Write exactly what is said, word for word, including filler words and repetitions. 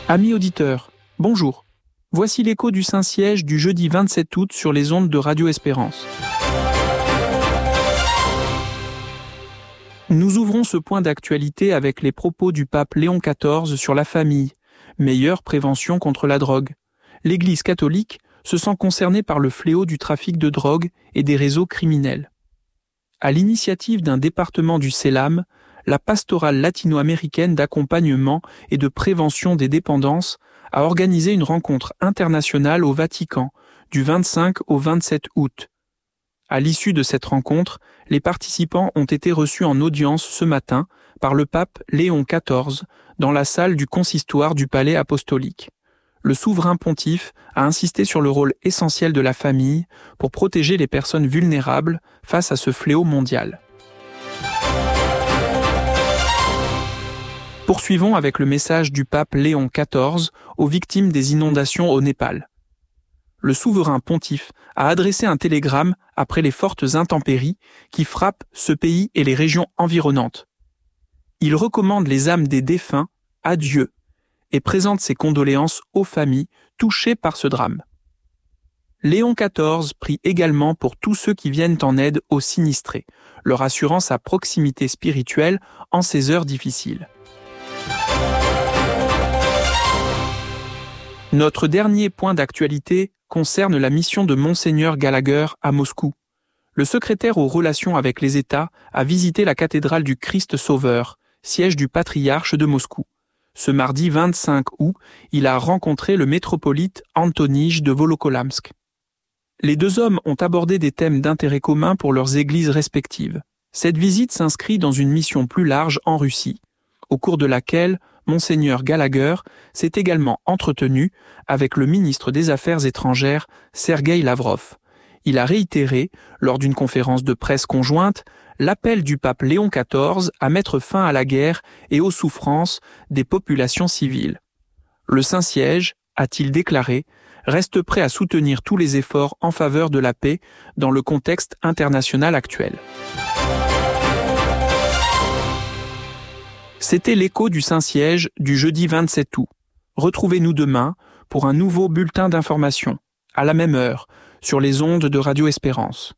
Amis auditeurs, bonjour. Voici l'écho du Saint-Siège du jeudi vingt-sept août sur les ondes de Radio Espérance. Nous ouvrons ce point d'actualité avec les propos du pape Léon quatorze sur la famille, meilleure prévention contre la drogue. L'Église catholique se sent concernée par le fléau du trafic de drogue et des réseaux criminels. À l'initiative d'un département du CELAM, la pastorale latino-américaine d'accompagnement et de prévention des dépendances a organisé une rencontre internationale au Vatican du vingt-cinq au vingt-sept août. À l'issue de cette rencontre, les participants ont été reçus en audience ce matin par le pape Léon quatorze dans la salle du consistoire du palais apostolique. Le souverain pontife a insisté sur le rôle essentiel de la famille pour protéger les personnes vulnérables face à ce fléau mondial. Poursuivons avec le message du pape Léon quatorze aux victimes des inondations au Népal. Le souverain pontife a adressé un télégramme après les fortes intempéries qui frappent ce pays et les régions environnantes. Il recommande les âmes des défunts à Dieu et présente ses condoléances aux familles touchées par ce drame. Léon quatorze prie également pour tous ceux qui viennent en aide aux sinistrés, leur assurant sa proximité spirituelle en ces heures difficiles. Notre dernier point d'actualité concerne la mission de Monseigneur Gallagher à Moscou. Le secrétaire aux relations avec les États a visité la cathédrale du Christ Sauveur, siège du patriarche de Moscou. Ce mardi vingt-cinq août, il a rencontré le métropolite Antonij de Volokolamsk. Les deux hommes ont abordé des thèmes d'intérêt commun pour leurs églises respectives. Cette visite s'inscrit dans une mission plus large en Russie, au cours de laquelle Monseigneur Gallagher s'est également entretenu avec le ministre des Affaires étrangères Sergueï Lavrov. Il a réitéré, lors d'une conférence de presse conjointe, l'appel du pape Léon quatorze à mettre fin à la guerre et aux souffrances des populations civiles. Le Saint-Siège, a-t-il déclaré, reste prêt à soutenir tous les efforts en faveur de la paix dans le contexte international actuel. C'était l'écho du Saint-Siège du jeudi vingt-sept août. Retrouvez-nous demain pour un nouveau bulletin d'information, à la même heure, sur les ondes de Radio Espérance.